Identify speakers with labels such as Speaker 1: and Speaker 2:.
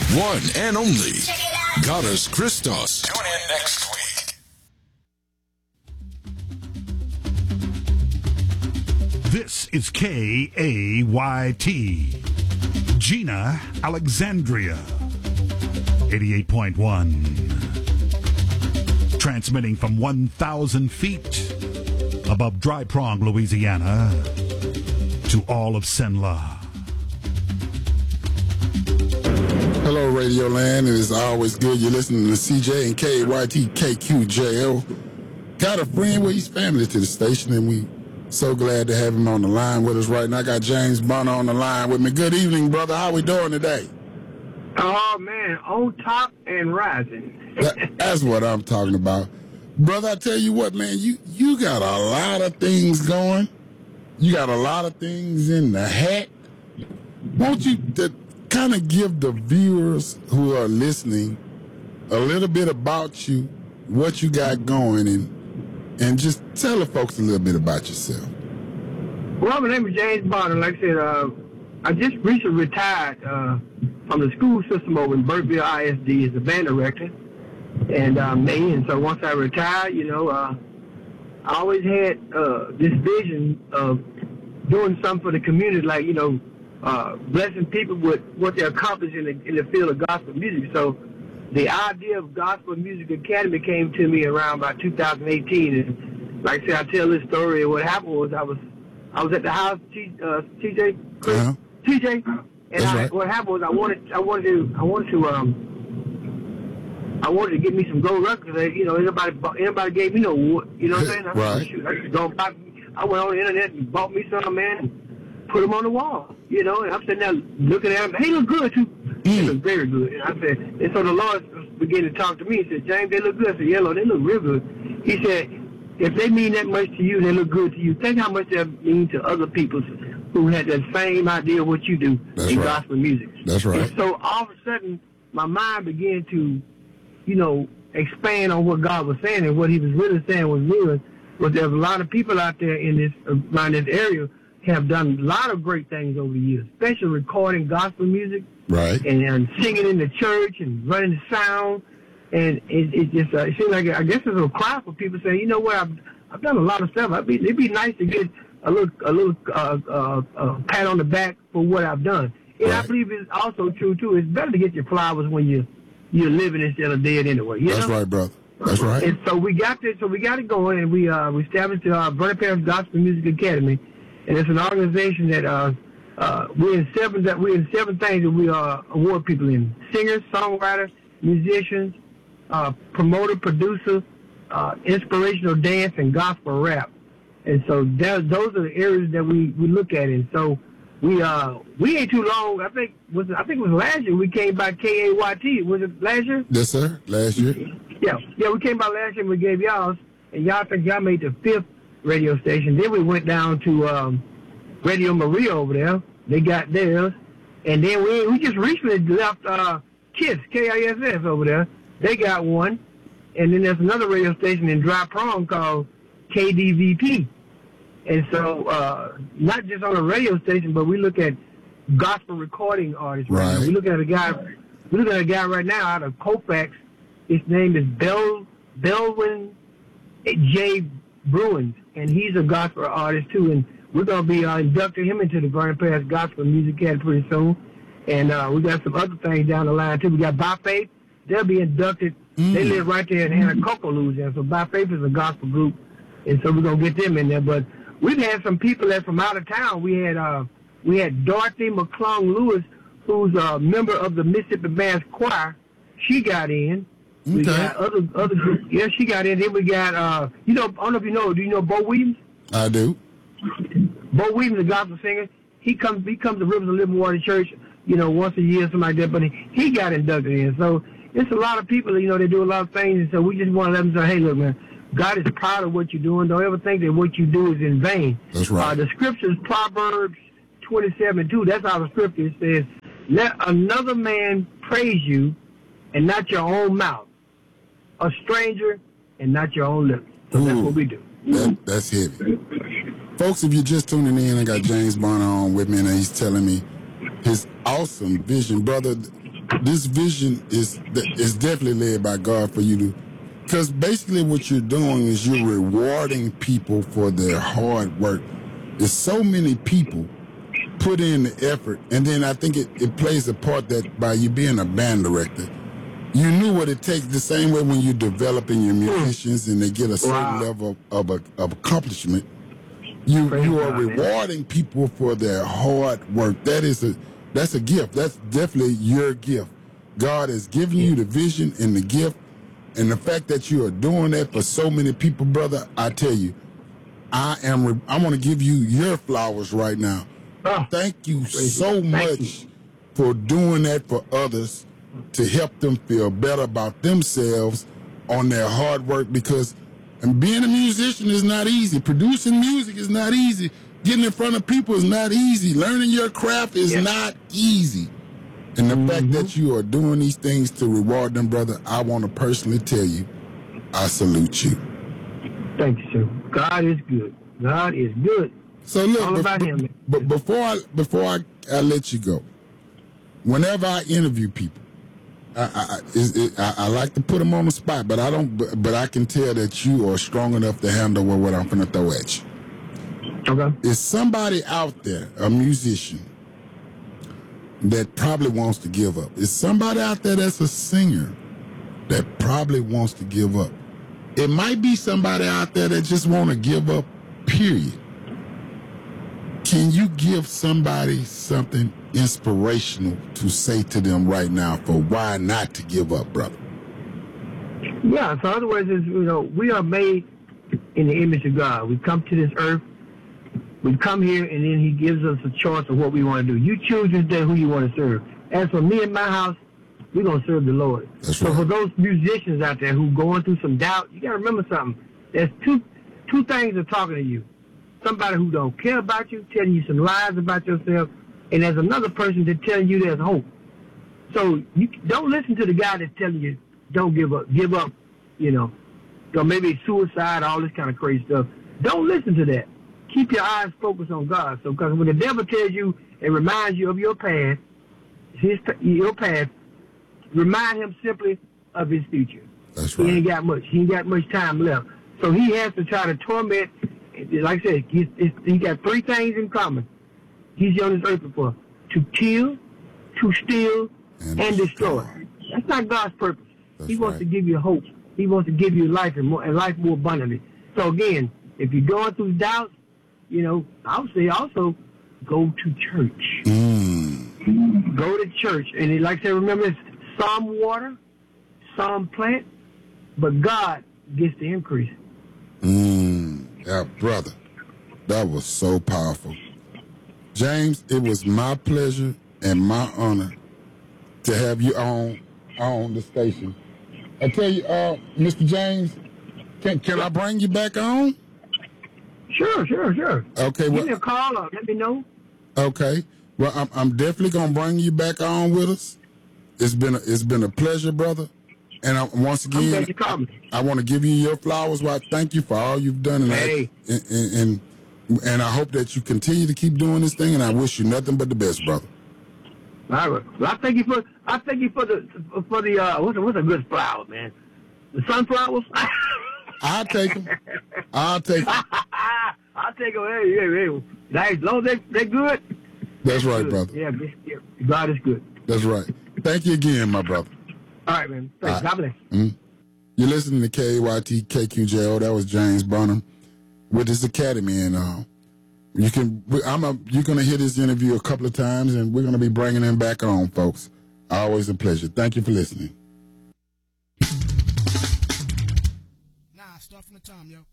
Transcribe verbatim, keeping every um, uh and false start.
Speaker 1: one and only Goddess Christos. Tune in next week.
Speaker 2: This is K A Y T, Gina, Alexandria, eighty-eight point one. Transmitting from one thousand feet above Dry Prong, Louisiana, to all of Cenla.
Speaker 3: Hello, Radio Land. It is always good you're listening to C J and K A Y T K Q J L. Got a friend, well, he's family to the station, and we so glad to have him on the line with us right now. I got James Bonner on the line with me. Good evening, brother. How we doing today?
Speaker 4: Oh, man, on top and rising.
Speaker 3: that, that's what I'm talking about. Brother, I tell you what, man, you, you got a lot of things going. You got a lot of things in the hat. Won't you to kind of give the viewers who are listening a little bit about you, what you got going, and and just tell the folks a little bit about yourself.
Speaker 4: Well, my name is James Bonner. Like I said, uh, I just recently retired uh, from the school system over in Burkeville I S D as a band director. And uh, me, and so once I retired, you know, uh, I always had uh, this vision of doing something for the community, like, you know, uh, blessing people with what they accomplish in the, in the field of gospel music. So the idea of Gospel Music Academy came to me around about two thousand eighteen. And like I said, I tell this story. And what happened was I was I was at the house, T, uh, T J, Chris,
Speaker 3: Uh-huh.
Speaker 4: T J, and I,
Speaker 3: right.
Speaker 4: what happened was I wanted I wanted to I wanted to um. I wanted to get me some gold records. You know, everybody, everybody gave me no, you know what I'm saying? I,
Speaker 3: Right.
Speaker 4: Shoot, I, just go buy, I went on the internet and bought me some, man, and put them on the wall. You know, and I'm sitting there looking at them. They look good, too. They look very good. And I said, and so the Lord began to talk to me. He said, James, they look good. I said, yeah, Lord, they look real good. He said, if they mean that much to you, they look good to you. Think how much they mean to other people who had that same idea of what you do
Speaker 3: That's
Speaker 4: in
Speaker 3: right.
Speaker 4: gospel music.
Speaker 3: That's right.
Speaker 4: And so all of a sudden, my mind began to, you know, expand on what God was saying, and what he was really saying was real. But there's a lot of people out there in this, around this area, have done a lot of great things over the years, especially recording gospel music.
Speaker 3: Right.
Speaker 4: And, and singing in the church and running the sound. And it, it just, uh, it seems like, I guess it's a cry for people saying, you know what, I've, I've done a lot of stuff. I'd be, it'd be nice to get a little, a little, uh, uh, uh, pat on the back for what I've done. And
Speaker 3: Right.
Speaker 4: I believe it's also true, too. It's better to get your flowers when you you're living instead of dead anyway. You
Speaker 3: That's
Speaker 4: know?
Speaker 3: right, brother. That's right.
Speaker 4: And so we got this, so we got it going, and we uh, we established the uh, Vernon Parish Gospel Music Academy, and it's an organization that uh, uh, we're in seven that we're in seven things that we uh, award people in: singers, songwriters, musicians, uh, promoter, producer, uh, inspirational dance, and gospel rap. And so that, those are the areas that we, we look at. And so we uh we ain't too long. I think was I think it was last year we came by K A Y T. Was it last year?
Speaker 3: Yes, sir. Last year.
Speaker 4: Yeah, yeah. We came by last year and we gave y'all, and y'all think y'all made the fifth radio station. Then we went down to um, Radio Maria over there. They got theirs, and then we we just recently left uh, KISS K I S S over there. They got one, and then there's another radio station in Dry Prong called K D V P. And so, uh, not just on a radio station, but we look at gospel recording artists. Right.
Speaker 3: Right.
Speaker 4: now. We look at a guy. We look at a guy right now out of Colfax. His name is Bel Belwin J. Bruins, and he's a gospel artist too. And we're gonna be uh, inducting him into the Vernon Parish Gospel Music Academy pretty soon. And uh, we got some other things down the line too. We got By Faith. They'll be inducted. Mm. They live right there in Anacoco, Louisiana. So By Faith is a gospel group, and so we're gonna get them in there. But we've had some people that from out of town. We had uh, we had Dorothy McClung Lewis, who's a member of the Mississippi Mass Choir. She got in.
Speaker 3: Okay.
Speaker 4: We got other other groups. Yeah, she got in. Then we got uh, you know, I don't know if you know. Do you know Bo Williams?
Speaker 3: I do.
Speaker 4: Bo Williams, a gospel singer. He comes he comes to Rivers of Living Water Church, you know, once a year, something like that. But he, he got inducted in. So it's a lot of people. You know, they do a lot of things, and so we just want to let them say, hey, look, man. God is proud of what you're doing. Don't ever think that what you do is in vain.
Speaker 3: That's right.
Speaker 4: Uh, the scriptures, Proverbs twenty-seven two, that's how the scripture says, let another man praise you and not your own mouth. A stranger and not your own lips. So
Speaker 3: Ooh,
Speaker 4: that's what we do.
Speaker 3: That, that's heavy. Folks, if you're just tuning in, I got James Bonner on with me, and he's telling me his awesome vision. Brother, this vision is is definitely led by God for you to, because basically what you're doing is you're rewarding people for their hard work. There's so many people put in the effort, and then I think it, it plays a part that by you being a band director, you knew what it takes. The same way when you're developing your musicians and they get a certain
Speaker 4: Wow.
Speaker 3: level of, of, of accomplishment, you
Speaker 4: Praise
Speaker 3: you are
Speaker 4: God, man.
Speaker 3: rewarding people for their hard work. That is a that's a gift. That's definitely your gift. God has given you the vision and the gift, and the fact that you are doing that for so many people, brother. I tell you, I am. Re- I want to give you your flowers right now.
Speaker 4: Oh,
Speaker 3: Thank you
Speaker 4: praise
Speaker 3: so
Speaker 4: you. Thank
Speaker 3: much for doing that for others to help them feel better about themselves on their hard work, because and being a musician is not easy. Producing music is not easy. Getting in front of people is not easy. Learning your craft is
Speaker 4: Yeah.
Speaker 3: not easy. And the
Speaker 4: Mm-hmm.
Speaker 3: fact that you are doing these things to reward them, brother, I want to personally tell you, I salute you.
Speaker 4: Thank you, sir. God is good. God is good.
Speaker 3: So look,
Speaker 4: All
Speaker 3: bef-
Speaker 4: about him.
Speaker 3: But before I before I, I let you go, whenever I interview people, I I, I, is- it, I I like to put them on the spot, but I don't. But, but I can tell that you are strong enough to handle what, what I'm going to throw at you.
Speaker 4: Okay.
Speaker 3: Is somebody out there, a musician, that probably wants to give up? Is somebody out there that's a singer that probably wants to give up? It might be somebody out there that just want to give up, period. Can you give somebody something inspirational to say to them right now for why not to give up, brother?
Speaker 4: Yeah, so in other words, is, you know, we are made in the image of God. We come to this earth, we come here, and then he gives us a choice of what we want to do. You choose this day who you want to serve. As for me and my house, we're going to serve the Lord.
Speaker 3: That's
Speaker 4: so
Speaker 3: right.
Speaker 4: for those musicians out there who going through some doubt, you got to remember something. There's two two things are talking to you. Somebody who don't care about you, telling you some lies about yourself, and there's another person that's telling you there's hope. So you don't listen to the guy that's telling you don't give up, give up, you know, or maybe suicide, all this kind of crazy stuff. Don't listen to that. Keep your eyes focused on God. So, because when the devil tells you and reminds you of your past, his your past, remind him simply of his future.
Speaker 3: That's
Speaker 4: He
Speaker 3: right.
Speaker 4: ain't got much. He ain't got much time left. So he has to try to torment. Like I said, he, he got three things in common. He's on this earth before: to kill, to steal,
Speaker 3: And
Speaker 4: and,
Speaker 3: destroy.
Speaker 4: destroy. That's not God's purpose.
Speaker 3: That's
Speaker 4: he wants
Speaker 3: right.
Speaker 4: to give you hope. He wants to give you life and, more, and life more abundantly. So again, if you're going through doubts, you know, I would say also go to church.
Speaker 3: Mm.
Speaker 4: Go to church. And he like I said, remember, it's some water, some plant, but God gets the increase.
Speaker 3: Mm. Yeah, brother, that was so powerful. James, it was my pleasure and my honor to have you on on the station. I tell you, uh, Mister James, can can I bring you back on?
Speaker 4: Sure, sure, sure.
Speaker 3: Okay,
Speaker 4: Give
Speaker 3: well,
Speaker 4: me a call or let me know.
Speaker 3: okay. Well, I'm I'm definitely gonna bring you back on with us. It's been a, it's been a pleasure, brother. And I, once
Speaker 4: I'm
Speaker 3: again,
Speaker 4: glad you called me.
Speaker 3: I, I want to give you your flowers. Well, I thank you for all you've done, and,
Speaker 4: Hey.
Speaker 3: I, and, and and and I hope that you continue to keep doing this thing. And I wish you nothing but the best, brother.
Speaker 4: All right. Well, I thank you for I thank you for the for the uh what's a, what's a good flower, man? The sunflowers.
Speaker 3: I'll take them. I'll take them.
Speaker 4: I'll take them. Hey, hey, hey. Nice. As long as they they're good.
Speaker 3: That's right,
Speaker 4: Good.
Speaker 3: brother.
Speaker 4: Yeah, yeah, God is good.
Speaker 3: That's right. Thank you again, my brother.
Speaker 4: All right, man. Thanks.
Speaker 3: All right.
Speaker 4: God bless.
Speaker 3: Mhm. You're listening to K A Y T K Q J O. That was James Burnham with his academy, and uh, you can. I'm a, you're going to hear this interview a couple of times, and we're going to be bringing him back on, folks. Always a pleasure. Thank you for listening.
Speaker 5: Nah, start from the time, yo.